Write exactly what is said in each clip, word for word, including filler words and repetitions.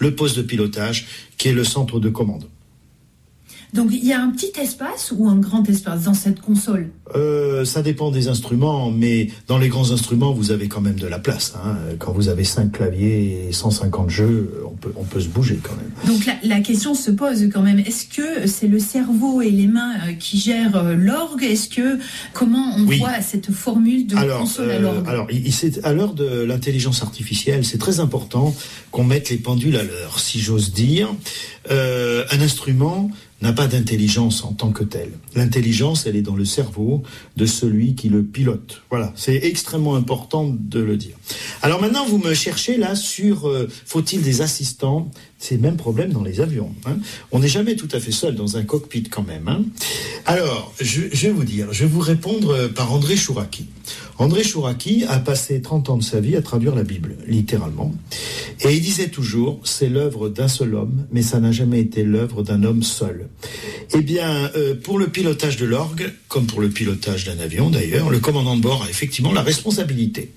le poste de pilotage qui est le centre de commande. Donc il y a un petit espace ou un grand espace dans cette console ? euh, Ça dépend des instruments, mais dans les grands instruments, vous avez quand même de la place. Hein. Quand vous avez cinq claviers et cent cinquante jeux, on peut, on peut se bouger quand même. Donc la, la question se pose quand même, est-ce que c'est le cerveau et les mains qui gèrent l'orgue ? Est-ce que, comment on oui. voit cette formule de alors, console euh, à l'orgue ? Alors, il, c'est, à l'heure de l'intelligence artificielle, c'est très important qu'on mette les pendules à l'heure, si j'ose dire. Euh, un instrument n'a pas d'intelligence en tant que telle. L'intelligence, elle est dans le cerveau de celui qui le pilote. Voilà, c'est extrêmement important de le dire. Alors maintenant, vous me cherchez là sur euh, faut-il des assistants ? C'est le même problème dans les avions. Hein. On n'est jamais tout à fait seul dans un cockpit quand même. Hein. Alors, je, je vais vous dire, je vais vous répondre par André Chouraki. André Chouraki a passé trente ans de sa vie à traduire la Bible, littéralement. Et il disait toujours, c'est l'œuvre d'un seul homme, mais ça n'a jamais été l'œuvre d'un homme seul. Eh bien, euh, pour le pilotage de l'orgue, comme pour le pilotage d'un avion d'ailleurs, le commandant de bord a effectivement la responsabilité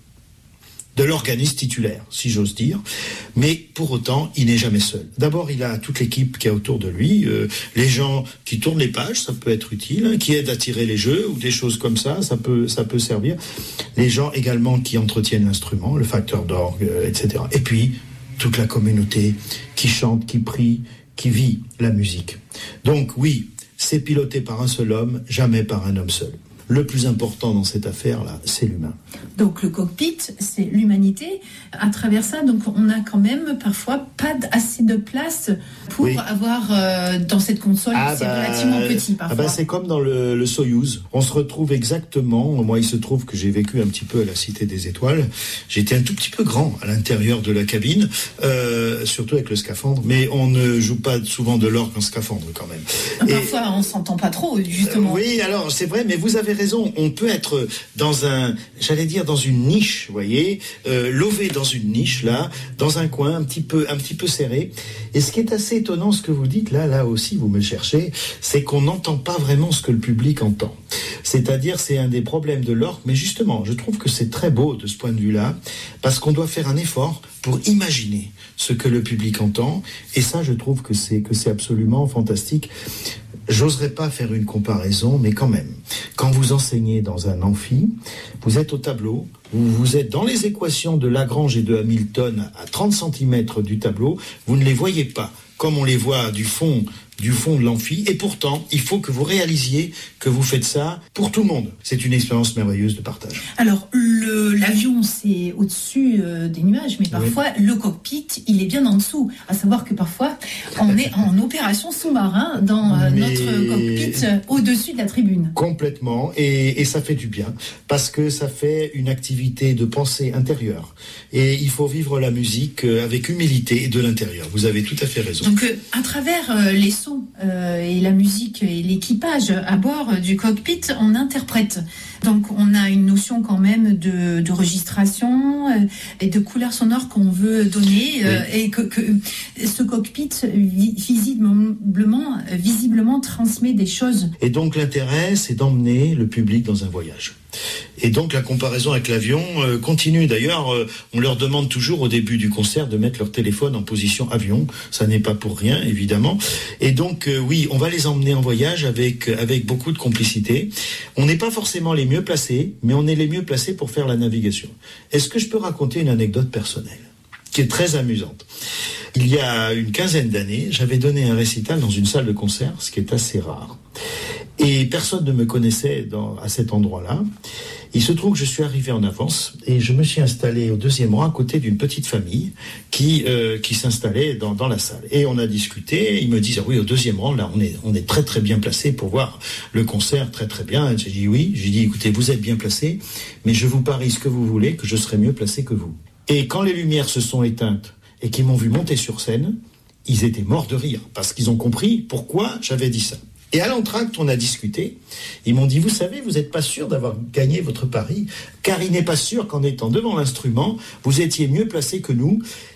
de l'organisme titulaire, si j'ose dire, mais pour autant, il n'est jamais seul. D'abord, il a toute l'équipe qui est autour de lui, euh, les gens qui tournent les pages, ça peut être utile, hein, qui aident à tirer les jeux ou des choses comme ça, ça peut, ça peut servir. Les gens également qui entretiennent l'instrument, le facteur d'orgue, euh, et cetera. Et puis, toute la communauté qui chante, qui prie, qui vit la musique. Donc oui, c'est piloté par un seul homme, jamais par un homme seul. Le plus important dans cette affaire-là, c'est l'humain. Donc le cockpit, c'est l'humanité. À travers ça, donc on a quand même parfois pas assez de place pour oui. avoir euh, dans cette console. Ah c'est bah, relativement petit parfois. Ah bah c'est comme dans le, le Soyouz. On se retrouve exactement. Moi, il se trouve que j'ai vécu un petit peu à la Cité des Étoiles. J'étais un tout petit peu grand à l'intérieur de la cabine, euh, surtout avec le scaphandre. Mais on ne joue pas souvent de l'orgue en scaphandre quand même. Ah, parfois, Et, on s'entend pas trop, justement. Euh, oui, alors c'est vrai, mais vous avez raison. On peut être dans un, j'allais dire dans une niche, vous voyez, euh, lové dans une niche là, dans un coin un petit peu, un petit peu serré. Et ce qui est assez étonnant, ce que vous dites là, là aussi, vous me cherchez, c'est qu'on n'entend pas vraiment ce que le public entend. C'est-à-dire, c'est un des problèmes de l'orgue. Mais justement, je trouve que c'est très beau de ce point de vue-là, parce qu'on doit faire un effort pour imaginer ce que le public entend. Et ça, je trouve que c'est que c'est absolument fantastique. J'oserais pas faire une comparaison, mais quand même, quand vous enseignez dans un amphi, vous êtes au tableau, vous, vous êtes dans les équations de Lagrange et de Hamilton à trente centimètres du tableau, vous ne les voyez pas comme on les voit du fond du fond de l'amphi, et pourtant, il faut que vous réalisiez que vous faites ça pour tout le monde. C'est une expérience merveilleuse de partage. Alors, le, l'avion, c'est au-dessus euh, des nuages, mais parfois, oui. le cockpit, il est bien en dessous. À savoir que parfois, on est en opération sous-marin dans euh, mais... notre cockpit euh, au-dessus de la tribune. Complètement, et, et ça fait du bien, parce que ça fait une activité de pensée intérieure. Et il faut vivre la musique euh, avec humilité de l'intérieur. Vous avez tout à fait raison. Donc, euh, à travers euh, les Euh, et la musique et l'équipage à bord du cockpit, on interprète. Donc on a une notion quand même de, de registration euh, et de couleur sonore qu'on veut donner euh, oui. et que, que ce cockpit visiblement, visiblement transmet des choses. Et donc l'intérêt, c'est d'emmener le public dans un voyage. Et donc la comparaison avec l'avion euh, continue. D'ailleurs, euh, on leur demande toujours au début du concert de mettre leur téléphone en position avion. Ça n'est pas pour rien, évidemment. Et donc, euh, oui, on va les emmener en voyage avec, avec beaucoup de complicité. On n'est pas forcément les mieux placés, mais on est les mieux placés pour faire la navigation. Est-ce que je peux raconter une anecdote personnelle qui est très amusante? Il y a une quinzaine d'années, j'avais donné un récital dans une salle de concert, ce qui est assez rare. Et personne ne me connaissait dans, à cet endroit-là. Il se trouve que je suis arrivé en avance et je me suis installé au deuxième rang à côté d'une petite famille qui, euh, qui s'installait dans, dans la salle. Et on a discuté, ils me disent, ah oui, au deuxième rang, là, on est, on est très très bien placé pour voir le concert, très très bien. Et j'ai dit oui, j'ai dit, écoutez, vous êtes bien placé, mais je vous parie ce que vous voulez, que je serai mieux placé que vous. Et quand les lumières se sont éteintes et qu'ils m'ont vu monter sur scène, ils étaient morts de rire, parce qu'ils ont compris pourquoi j'avais dit ça. Et à l'entracte, on a discuté. Ils m'ont dit, vous savez, vous n'êtes pas sûr d'avoir gagné votre pari, car il n'est pas sûr qu'en étant devant l'instrument, vous étiez mieux placé que nous.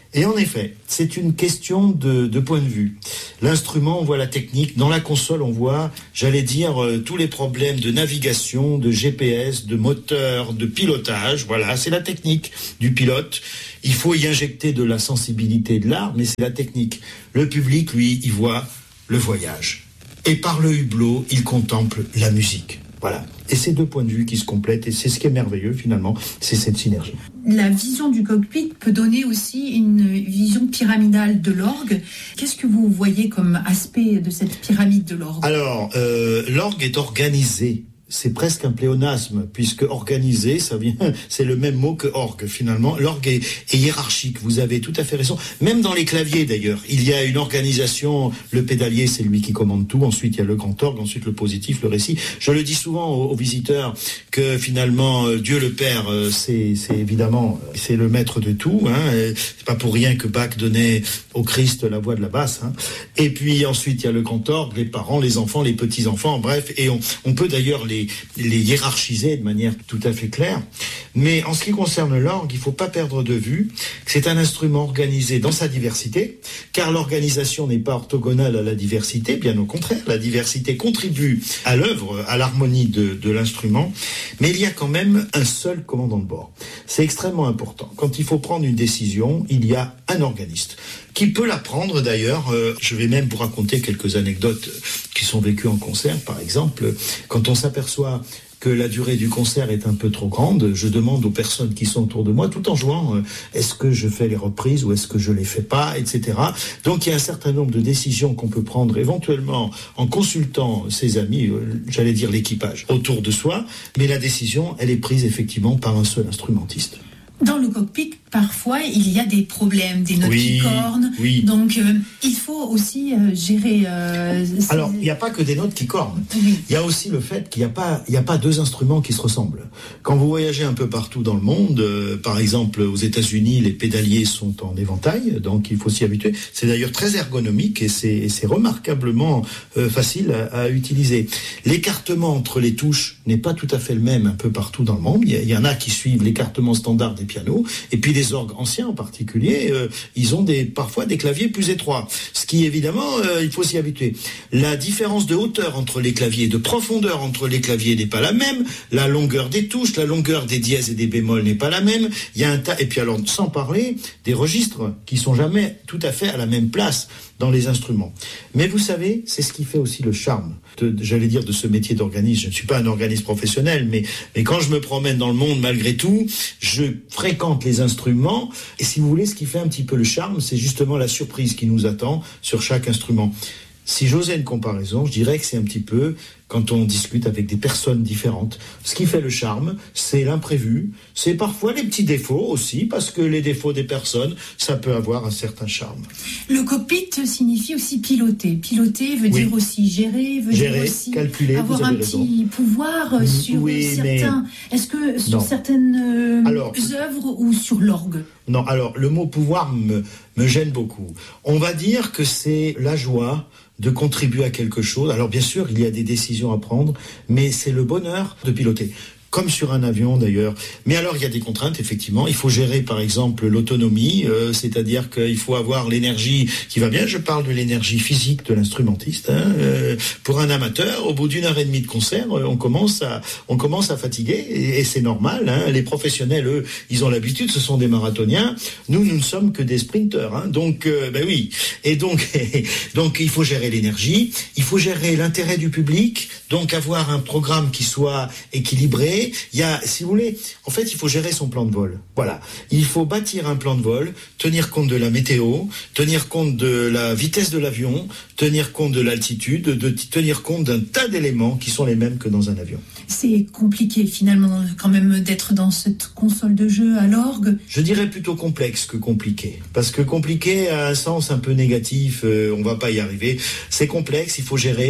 Et en effet, c'est une question de, de point de vue. L'instrument, on voit la technique. Dans la console, on voit, j'allais dire, euh, tous les problèmes de navigation, de G P S, de moteur, de pilotage. Voilà, c'est la technique du pilote. Il faut y injecter de la sensibilité, de l'art, mais c'est la technique. Le public, lui, il voit le voyage. Et par le hublot, il contemple la musique. Voilà. Et c'est deux points de vue qui se complètent, et c'est ce qui est merveilleux finalement, c'est cette synergie. La vision du cockpit peut donner aussi une vision pyramidale de l'orgue. Qu'est-ce que vous voyez comme aspect de cette pyramide de l'orgue ? Alors, euh, l'orgue est organisé. C'est presque un pléonasme, puisque organisé, ça vient, c'est le même mot que orgue, finalement. L'orgue est, est hiérarchique, vous avez tout à fait raison. Même dans les claviers, d'ailleurs, il y a une organisation. Le pédalier, c'est lui qui commande tout. Ensuite, il y a le grand orgue, ensuite le positif, le récit. Je le dis souvent aux, aux visiteurs que, finalement, Dieu le Père, c'est, c'est évidemment, c'est le maître de tout, hein. C'est pas pour rien que Bach donnait au Christ la voix de la basse, hein. Et puis, ensuite, il y a le grand orgue, les parents, les enfants, les petits-enfants, bref. Et on, on peut d'ailleurs les les hiérarchiser de manière tout à fait claire. Mais en ce qui concerne l'orgue, il ne faut pas perdre de vue que c'est un instrument organisé dans sa diversité, car l'organisation n'est pas orthogonale à la diversité, bien au contraire, la diversité contribue à l'œuvre, à l'harmonie de, de l'instrument, mais il y a quand même un seul commandant de bord. C'est extrêmement important. Quand il faut prendre une décision, il y a un organiste, qui peut la prendre d'ailleurs. Euh, je vais même vous raconter quelques anecdotes qui sont vécues en concert. Par exemple, quand on s'aperçoit que la durée du concert est un peu trop grande, je demande aux personnes qui sont autour de moi, tout en jouant, euh, est-ce que je fais les reprises ou est-ce que je les fais pas, et cetera. Donc il y a un certain nombre de décisions qu'on peut prendre éventuellement en consultant ses amis, euh, j'allais dire l'équipage, autour de soi, mais la décision, elle est prise effectivement par un seul instrumentiste. Dans le cockpit, parfois, il y a des problèmes, des notes oui, qui cornent. Oui. Donc, euh, il faut aussi euh, gérer... Euh, Alors, il n'y a pas que des notes qui cornent. Oui. Il y a aussi le fait qu'il n'y a pas, il n'y a pas deux instruments qui se ressemblent. Quand vous voyagez un peu partout dans le monde, euh, par exemple, aux États-Unis, les pédaliers sont en éventail, donc il faut s'y habituer. C'est d'ailleurs très ergonomique et c'est, et c'est remarquablement euh, facile à, à utiliser. L'écartement entre les touches n'est pas tout à fait le même un peu partout dans le monde. Il y, a, il y en a qui suivent l'écartement standard des pianos, et puis les orgues anciens en particulier, euh, ils ont des, parfois des claviers plus étroits, ce qui évidemment, euh, il faut s'y habituer. La différence de hauteur entre les claviers, de profondeur entre les claviers n'est pas la même, la longueur des touches, la longueur des dièses et des bémols n'est pas la même, il y a un tas, et puis alors sans parler des registres qui sont jamais tout à fait à la même place dans les instruments. Mais vous savez, c'est ce qui fait aussi le charme, de, de, j'allais dire, de ce métier d'organiste. Je ne suis pas un organiste professionnel, mais, mais quand je me promène dans le monde, malgré tout, je fréquente les instruments, et si vous voulez, ce qui fait un petit peu le charme, c'est justement la surprise qui nous attend sur chaque instrument. Si j'osais une comparaison, je dirais que c'est un petit peu quand on discute avec des personnes différentes. Ce qui fait le charme, c'est l'imprévu, c'est parfois les petits défauts aussi, parce que les défauts des personnes, ça peut avoir un certain charme. Le cockpit signifie aussi piloter. Piloter veut oui. dire aussi gérer, veut gérer, dire aussi calculer, avoir vous avez un raison. petit pouvoir sur oui, certains... Mais... Est-ce que sur non. certaines euh, alors, œuvres ou sur l'orgue ? Non, alors le mot pouvoir me, me gêne beaucoup. On va dire que c'est la joie de contribuer à quelque chose. Alors bien sûr, il y a des décisions à prendre, mais c'est le bonheur de piloter. Comme sur un avion d'ailleurs. Mais alors il y a des contraintes, effectivement. Il faut gérer par exemple l'autonomie, euh, c'est-à-dire qu'il faut avoir l'énergie qui va bien. Je parle de l'énergie physique de l'instrumentiste. Hein. Euh, pour un amateur, au bout d'une heure et demie de concert, on commence à, on commence à fatiguer et, et c'est normal. Hein. Les professionnels, eux, ils ont l'habitude, ce sont des marathoniens. Nous, nous ne sommes que des sprinteurs. Hein. Donc, euh, ben oui. Et donc, donc il faut gérer l'énergie, il faut gérer l'intérêt du public, donc avoir un programme qui soit équilibré. Il y a, si vous voulez, en fait, il faut gérer son plan de vol. Voilà. Il faut bâtir un plan de vol, tenir compte de la météo, tenir compte de la vitesse de l'avion, tenir compte de l'altitude, de tenir compte d'un tas d'éléments qui sont les mêmes que dans un avion. C'est compliqué, finalement, quand même, d'être dans cette console de jeu à l'orgue. Je dirais plutôt complexe que compliqué. Parce que compliqué a un sens un peu négatif, euh, on va pas y arriver. C'est complexe, il faut gérer.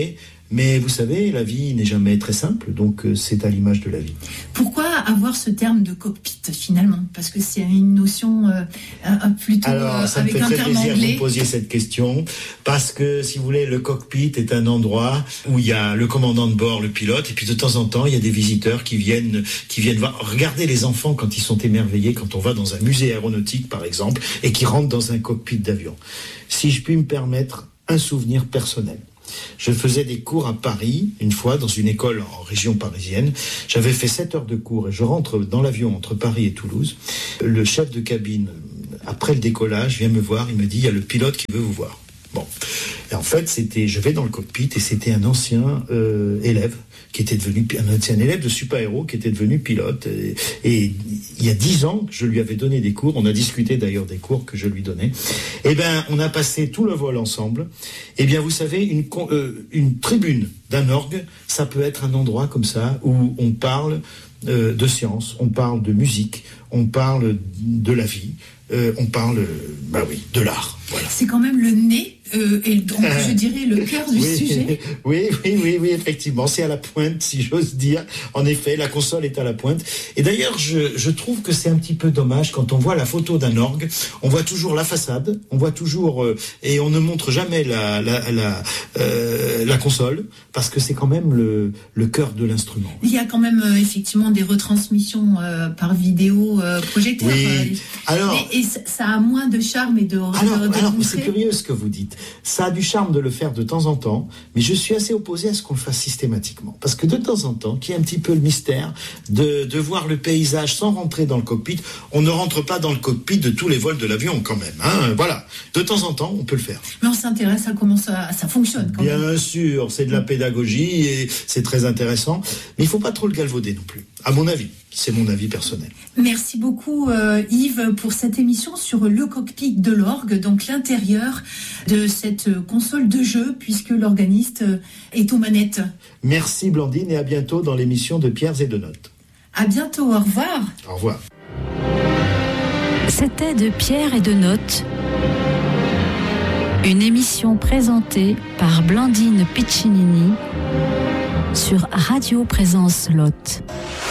Mais vous savez, la vie n'est jamais très simple, donc euh, c'est à l'image de la vie. Pourquoi avoir ce terme de cockpit finalement ? Parce que c'est une notion euh, plutôt Alors, ça avec me fait un très terme plaisir anglais. que vous posiez cette question, parce que, si vous voulez, le cockpit est un endroit où il y a le commandant de bord, le pilote, et puis de temps en temps, il y a des visiteurs qui viennent, qui viennent voir. Regardez les enfants quand ils sont émerveillés, quand on va dans un musée aéronautique, par exemple, et qui rentrent dans un cockpit d'avion. Si je puis me permettre, un souvenir personnel. Je faisais des cours à Paris, une fois, dans une école en région parisienne. J'avais fait sept heures de cours et je rentre dans l'avion entre Paris et Toulouse. Le chef de cabine, après le décollage, vient me voir, il me dit « il y a le pilote qui veut vous voir ». Bon. Et en fait, c'était, je vais dans le cockpit et c'était un ancien euh, élève qui était devenu, un ancien élève de super-héros qui était devenu pilote. Et, et il y a dix ans, je lui avais donné des cours. On a discuté d'ailleurs des cours que je lui donnais. Eh ben, on a passé tout le vol ensemble. Eh bien, vous savez, une, euh, une tribune d'un orgue, ça peut être un endroit comme ça où on parle euh, de science, on parle de musique, on parle de la vie, euh, on parle, bah oui, de l'art. Voilà. C'est quand même le nez euh, et donc euh, je dirais le cœur du oui, sujet. Oui, oui, oui, oui, effectivement, c'est à la pointe, si j'ose dire. En effet, la console est à la pointe. Et d'ailleurs, je, je trouve que c'est un petit peu dommage quand on voit la photo d'un orgue. On voit toujours la façade, on voit toujours euh, et on ne montre jamais la la la, euh, la console parce que c'est quand même le le cœur de l'instrument. Il y a quand même euh, effectivement des retransmissions euh, par vidéo euh, projecteur. Oui. Euh, Alors, et, et ça a moins de charme et de. Alors, de, de alors montrer. C'est curieux ce que vous dites. Ça a du charme de le faire de temps en temps, mais je suis assez opposé à ce qu'on le fasse systématiquement. Parce que de temps en temps, qu'il y ait un petit peu le mystère de, de voir le paysage sans rentrer dans le cockpit. On ne rentre pas dans le cockpit de tous les vols de l'avion quand même. Hein, voilà. De temps en temps, on peut le faire. Mais on s'intéresse à comment ça, ça fonctionne quand Bien même. sûr, c'est de la pédagogie et c'est très intéressant. Mais il ne faut pas trop le galvauder non plus, à mon avis. C'est mon avis personnel. Merci beaucoup euh, Yves pour cette émission sur le cockpit de l'orgue, donc l'intérieur de cette console de jeu puisque l'organiste est aux manettes. Merci Blandine et à bientôt dans l'émission de Pierres et de Notes. À bientôt, au revoir. Au revoir. C'était de Pierres et de Notes, une émission présentée par Blandine Piccinini sur Radio Présence Lot.